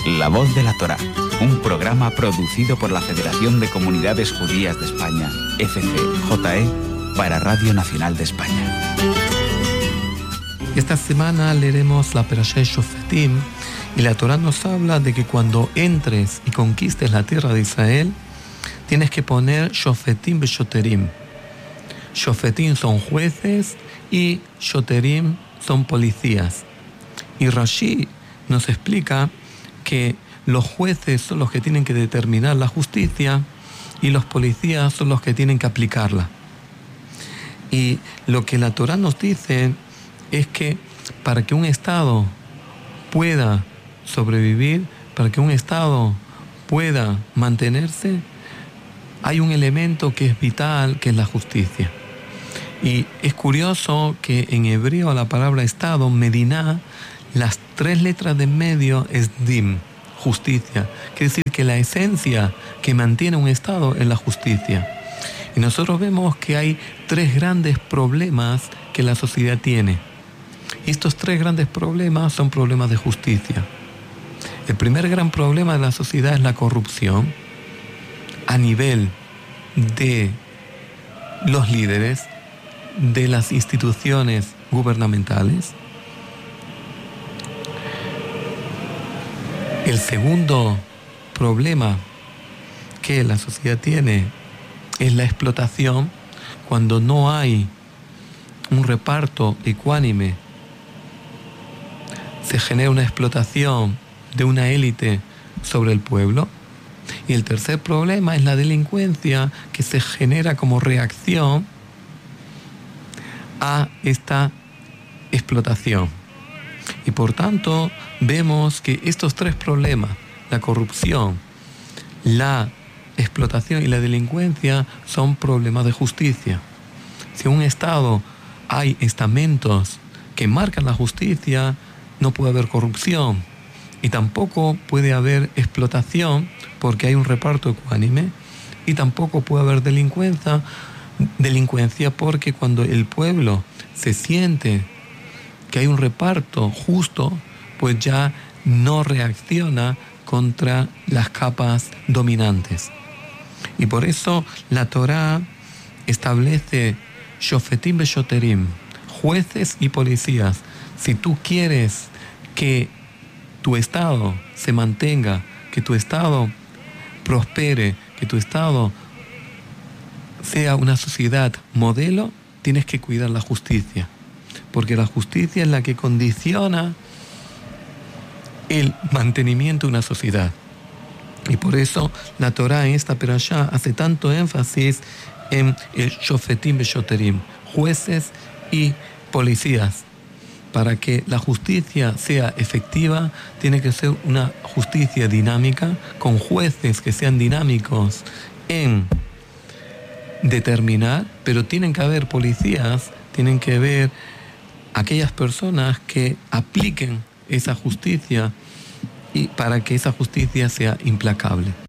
La Voz de la Torá, un programa producido por la Federación de Comunidades Judías de España, FCJE, para Radio Nacional de España. Esta semana leeremos la Perashá de Shofetim y la Torá nos habla de que cuando entres y conquistes la tierra de Israel, tienes que poner Shofetim Beshoterim. Shofetim son jueces y Shoterim son policías. Y Rashi nos explica que los jueces son los que tienen que determinar la justicia y los policías son los que tienen que aplicarla. Y lo que la Torá nos dice es que para que un Estado pueda sobrevivir, para que un Estado pueda mantenerse, hay un elemento que es vital, que es la justicia. Y es curioso que en hebreo la palabra Estado, Mediná, las 3 letras de en medio es Dim, justicia. Quiere decir que la esencia que mantiene un Estado es la justicia. Y nosotros vemos que hay 3 grandes problemas que la sociedad tiene. Y estos 3 grandes problemas son problemas de justicia. El primer gran problema de la sociedad es la corrupción a nivel de los líderes, de las instituciones gubernamentales. El segundo problema que la sociedad tiene es la explotación, cuando no hay un reparto ecuánime, se genera una explotación de una élite sobre el pueblo. Y el tercer problema es la delincuencia que se genera como reacción a esta explotación. Y por tanto vemos que estos 3 problemas, la corrupción, la explotación y la delincuencia, son problemas de justicia. Si en un Estado hay estamentos que marcan la justicia, no puede haber corrupción y tampoco puede haber explotación porque hay un reparto ecuánime, y tampoco puede haber delincuencia porque cuando el pueblo se siente que hay un reparto justo, pues ya no reacciona contra las capas dominantes. Y por eso la Torá establece Shofetim Beshoterim, jueces y policías. Si tú quieres que tu Estado se mantenga, que tu Estado prospere, que tu Estado sea una sociedad modelo, tienes que cuidar la justicia, porque la justicia es la que condiciona el mantenimiento de una sociedad. Y por eso la Torá en esta perashá hace tanto énfasis en el Shofetim Beshoterim, jueces y policías. Para que la justicia sea efectiva, tiene que ser una justicia dinámica, con jueces que sean dinámicos en determinar, pero tienen que haber policías, tienen que haber aquellas personas que apliquen esa justicia y para que esa justicia sea implacable.